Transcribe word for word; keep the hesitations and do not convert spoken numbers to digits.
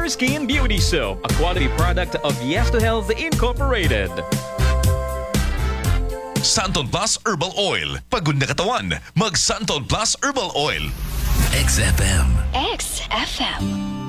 Hair, Skin, Beauty Soap, a quality product of Yes to Health Incorporated. Santon Plus Herbal Oil. Pagod na katawan, mag Santon Plus Herbal Oil. X F M. X F M.